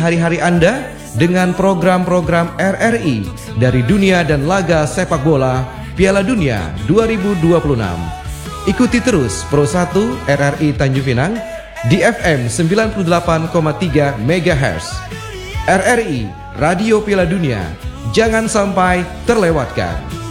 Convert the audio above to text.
hari-hari Anda dengan program-program RRI dari dunia dan laga sepak bola Piala Dunia 2026. Ikuti terus Pro 1 RRI Tanjung Pinang di FM 98,3 MHz. RRI Radio Piala Dunia, jangan sampai terlewatkan.